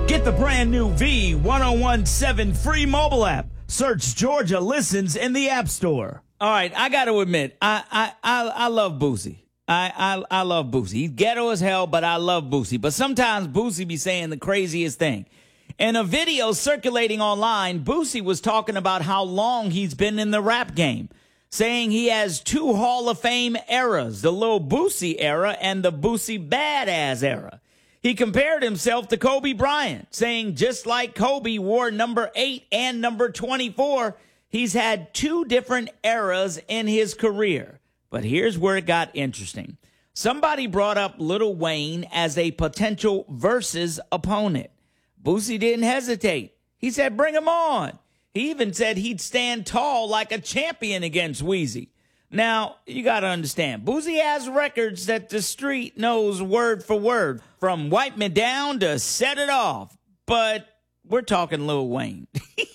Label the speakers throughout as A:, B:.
A: Get the brand new V1017 free mobile app. Search Georgia Listens in the App Store. All right, I got to admit, I love Boosie. I love Boosie. He's ghetto as hell, but I love Boosie. But sometimes Boosie be saying the craziest thing. In a video circulating online, Boosie was talking about how long he's been in the rap game, saying he has two Hall of Fame eras, the Lil Boosie era and the Boosie Badass era. He compared himself to Kobe Bryant, saying just like Kobe wore number 8 and number 24, he's had two different eras in his career. But here's where it got interesting. Somebody brought up Lil Wayne as a potential versus opponent. Boosie didn't hesitate. He said, bring him on. He even said he'd stand tall like a champion against Weezy. Now, you got to understand, Boosie has records that the street knows word for word, from Wipe Me Down to Set It Off. But we're talking Lil Wayne.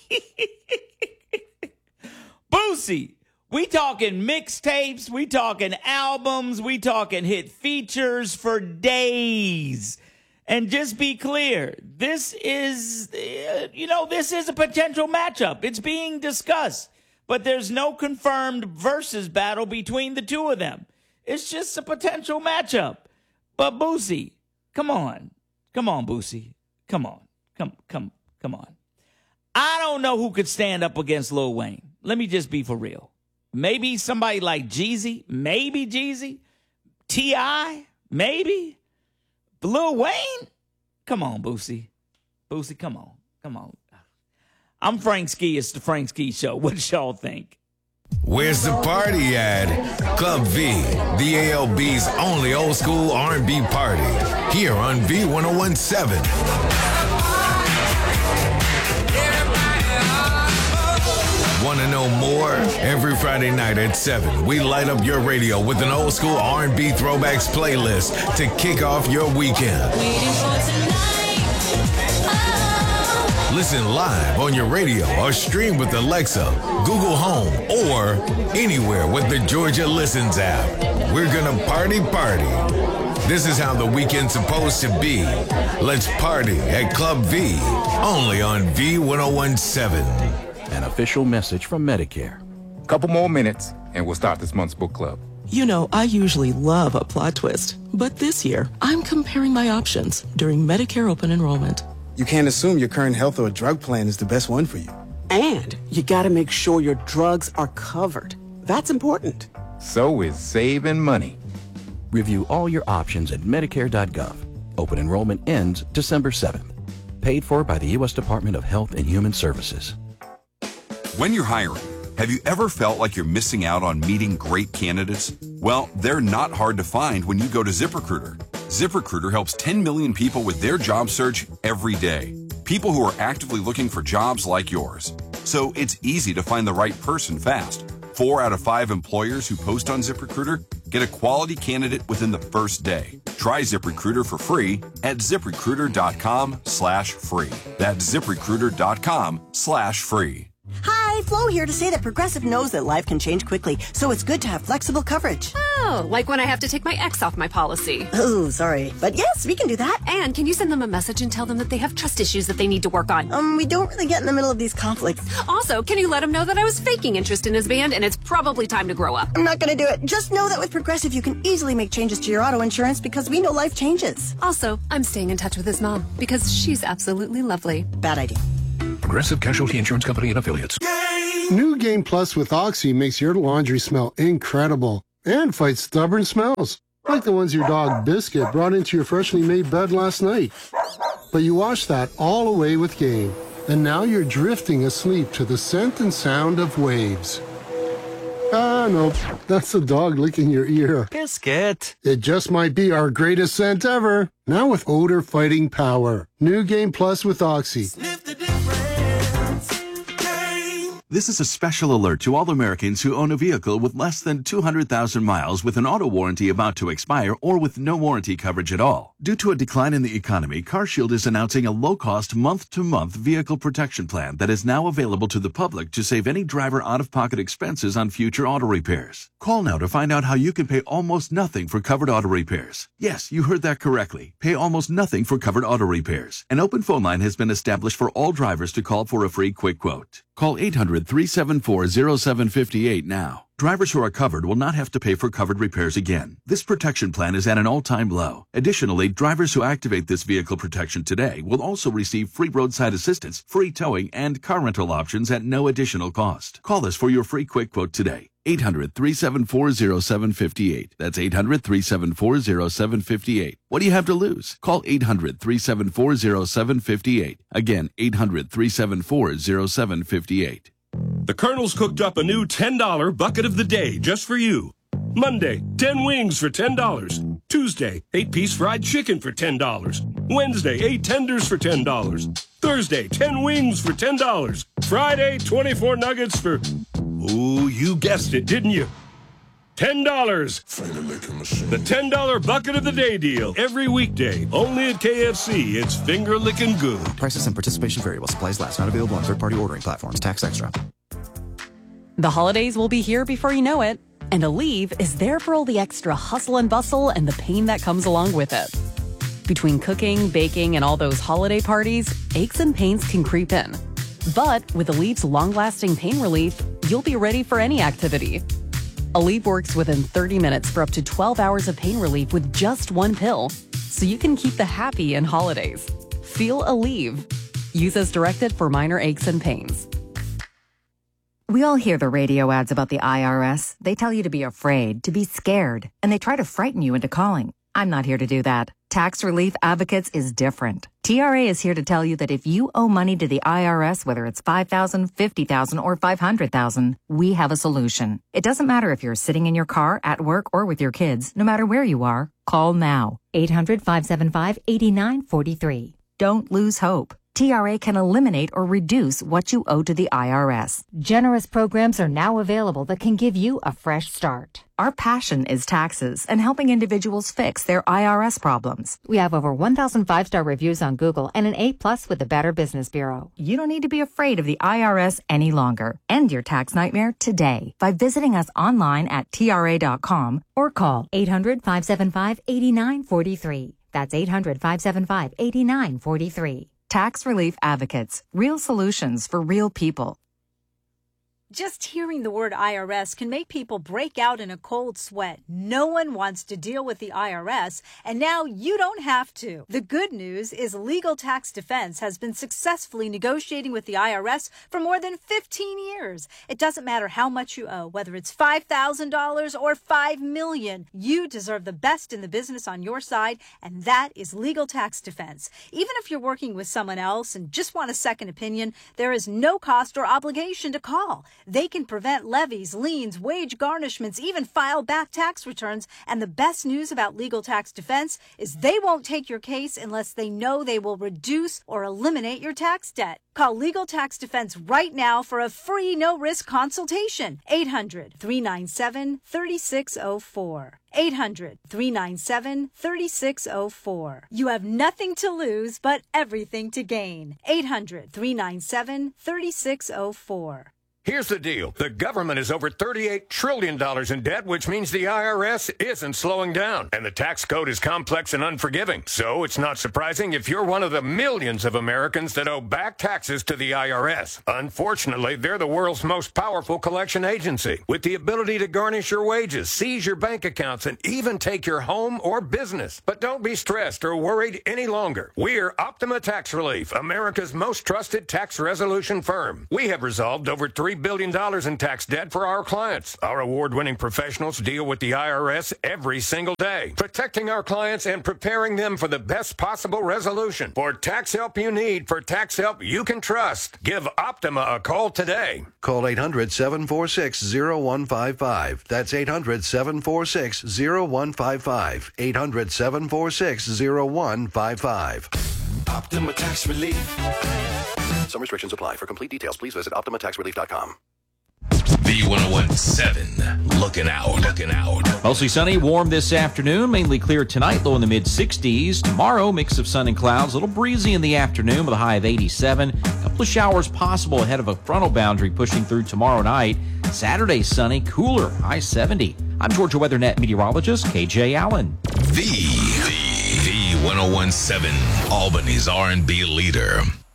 A: Boosie, we talking mixtapes, we talking albums, we talking hit features for days. And just be clear, this is a potential matchup. It's being discussed, but there's no confirmed versus battle between the two of them. It's just a potential matchup. But Boosie, come on, Boosie, come on. I don't know who could stand up against Lil Wayne. Let me just be for real. Maybe somebody like Jeezy, maybe Jeezy, T.I., maybe. Lil Wayne? Come on, Boosie. Boosie, come on. I'm Frank Ski. It's the Frank Ski Show. What y'all think?
B: Where's the party at? Club V, the ALB's only old school R&B party. Here on V1017. Want to know more? Every Friday night at 7, we light up your radio with an old school R&B throwbacks playlist to kick off your weekend. Listen live on your radio or stream with Alexa, Google Home, or anywhere with the Georgia Listens app. We're gonna party. This is how the weekend's supposed to be. Let's party at Club V, only on V1017.
C: An official message from Medicare.
D: Couple more minutes, and we'll start this month's book club.
E: You know, I usually love a plot twist, but this year, I'm comparing my options during Medicare open enrollment.
F: You can't assume your current health or drug plan is the best one for you.
G: And you gotta make sure your drugs are covered. That's important.
D: So is saving money.
C: Review all your options at Medicare.gov. Open enrollment ends December 7th. Paid for by the U.S. Department of Health and Human Services.
H: When you're hiring, have you ever felt like you're missing out on meeting great candidates? Well, they're not hard to find when you go to ZipRecruiter. ZipRecruiter helps 10 million people with their job search every day. People who are actively looking for jobs like yours. So it's easy to find the right person fast. 4 out of 5 employers who post on ZipRecruiter get a quality candidate within the first day. Try ZipRecruiter for free at ZipRecruiter.com/free. That's ZipRecruiter.com/free.
I: Hi, Flo here to say that Progressive knows that life can change quickly, so it's good to have flexible coverage.
J: Oh, like when I have to take my ex off my policy.
I: Oh, sorry. But yes, we can do that.
J: And can you send them a message and tell them that they have trust issues that they need to work on?
I: We don't really get in the middle of these conflicts.
J: Also, can you let him know that I was faking interest in his band and it's probably time to grow up?
I: I'm not going to do it. Just know that with Progressive, you can easily make changes to your auto insurance because we know life changes.
J: Also, I'm staying in touch with his mom because she's absolutely lovely.
I: Bad idea.
K: Progressive Casualty Insurance Company and Affiliates.
L: New Game Plus with Oxy makes your laundry smell incredible and fights stubborn smells, like the ones your dog Biscuit brought into your freshly made bed last night. But you washed that all away with Game, and now you're drifting asleep to the scent and sound of waves. Nope, that's the dog licking your ear.
M: Biscuit.
L: It just might be our greatest scent ever. Now with odor fighting power. New Game Plus with Oxy.
M: This is a special alert to all Americans who own a vehicle with less than 200,000 miles with an auto warranty about to expire or with no warranty coverage at all. Due to a decline in the economy, CarShield is announcing a low-cost month-to-month vehicle protection plan that is now available to the public to save any driver out-of-pocket expenses on future auto repairs. Call now to find out how you can pay almost nothing for covered auto repairs. Yes, you heard that correctly. Pay almost nothing for covered auto repairs. An open phone line has been established for all drivers to call for a free quick quote. Call 800-374-0758 now. Drivers who are covered will not have to pay for covered repairs again. This protection plan is at an all-time low. Additionally, drivers who activate this vehicle protection today will also receive free roadside assistance, free towing, and car rental options at no additional cost. Call us for your free quick quote today. 800-374-0758. That's 800-374-0758. What do you have to lose? Call 800-374-0758. Again, 800-374-0758.
N: The Colonel's cooked up a new $10 bucket of the day just for you. Monday, 10 wings for $10. Tuesday, 8-piece fried chicken for $10. Wednesday, 8 tenders for $10. Thursday, 10 wings for $10. Friday, 24 nuggets for... Ooh, you guessed it, didn't you? $10. The $10 bucket of the day deal. Every weekday. Only at KFC. It's finger-licking good.
O: Prices and participation vary while supplies last. Not available on third-party ordering platforms. Tax extra.
P: The holidays will be here before you know it. And Aleve is there for all the extra hustle and bustle and the pain that comes along with it. Between cooking, baking, and all those holiday parties, aches and pains can creep in. But with Aleve's long-lasting pain relief, you'll be ready for any activity. Aleve works within 30 minutes for up to 12 hours of pain relief with just one pill, so you can keep the happy in holidays. Feel Aleve. Use as directed for minor aches and pains.
Q: We all hear the radio ads about the IRS. They tell you to be afraid, to be scared, and they try to frighten you into calling. I'm not here to do that. Tax Relief Advocates is different. TRA is here to tell you that if you owe money to the IRS, whether it's $5,000, $50,000, or $500,000, we have a solution. It doesn't matter if you're sitting in your car, at work, or with your kids. No matter where you are, call now. 800-575-8943. Don't lose hope. TRA can eliminate or reduce what you owe to the IRS.
R: Generous programs are now available that can give you a fresh start.
Q: Our passion is taxes and helping individuals fix their IRS problems.
R: We have over 1,000 5-star reviews on Google and an A+ with the Better Business Bureau.
Q: You don't need to be afraid of the IRS any longer. End your tax nightmare today by visiting us online at TRA.com or call
R: 800-575-8943. That's 800-575-8943.
Q: Tax Relief Advocates. Real solutions for real people.
S: Just hearing the word IRS can make people break out in a cold sweat. No one wants to deal with the IRS, and now you don't have to. The good news is Legal Tax Defense has been successfully negotiating with the IRS for more than 15 years. It doesn't matter how much you owe, whether it's $5,000 or $5 million. You deserve the best in the business on your side, and that is Legal Tax Defense. Even if you're working with someone else and just want a second opinion, there is no cost or obligation to call. They can prevent levies, liens, wage garnishments, even file back tax returns. And the best news about Legal Tax Defense is they won't take your case unless they know they will reduce or eliminate your tax debt. Call Legal Tax Defense right now for a free no-risk consultation. 800-397-3604. 800-397-3604. You have nothing to lose but everything to gain. 800-397-3604.
T: Here's the deal. The government is over $38 trillion in debt, which means the IRS isn't slowing down. And the tax code is complex and unforgiving. So it's not surprising if you're one of the millions of Americans that owe back taxes to the IRS. Unfortunately, they're the world's most powerful collection agency, with the ability to garnish your wages, seize your bank accounts, and even take your home or business. But don't be stressed or worried any longer. We're Optima Tax Relief, America's most trusted tax resolution firm. We have resolved over $3 billion in tax debt for our clients. Our award-winning professionals deal with the IRS every single day, protecting our clients and preparing them for the best possible resolution. For tax help you need, for tax help you can trust, give Optima a call today.
U: Call 800-746-0155. That's 800-746-0155. 800-746-0155. Optima Tax Relief.
C: Some restrictions apply. For complete details, please visit OptimaTaxRelief.com.
B: V101.7, looking out.
V: Mostly sunny, warm this afternoon, mainly clear tonight, low in the mid-60s. Tomorrow, mix of sun and clouds, a little breezy in the afternoon with a high of 87. A couple of showers possible ahead of a frontal boundary pushing through tomorrow night. Saturday, sunny, cooler, high 70. I'm Georgia WeatherNet meteorologist KJ Allen.
B: V101.7, Albany's R&B leader.